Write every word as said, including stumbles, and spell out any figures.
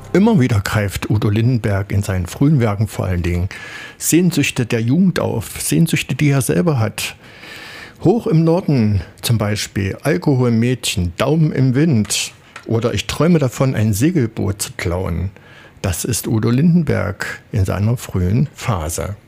Immer wieder greift Udo Lindenberg in seinen frühen Werken vor allen Dingen Sehnsüchte der Jugend auf, Sehnsüchte, die er selber hat. Hoch im Norden zum Beispiel Alkoholmädchen, Daumen im Wind oder ich träume davon, ein Segelboot zu klauen. Das ist Udo Lindenberg in seiner frühen Phase.